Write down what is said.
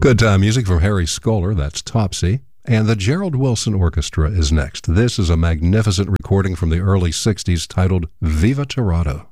Good time music from Harry Scolar, that's Topsy. And the Gerald Wilson Orchestra is next. This is a magnificent recording from the early 60s titled Viva Toronto.